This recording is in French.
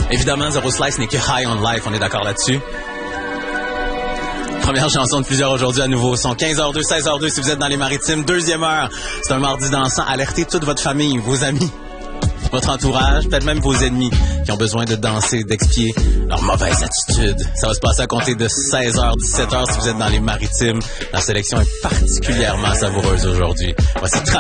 Évidemment, Zero Slice n'est que High on Life, on est d'accord là-dessus. Première chanson de plusieurs aujourd'hui à nouveau. Son 15h02, 16h02 si vous êtes dans les Maritimes. Deuxième heure, c'est un mardi dansant. Alertez toute votre famille, vos amis, votre entourage, peut-être même vos ennemis qui ont besoin de danser, d'expier leur mauvaise attitude. Ça va se passer à compter de 16h, 17h si vous êtes dans les Maritimes. La sélection est particulièrement savoureuse aujourd'hui. Voici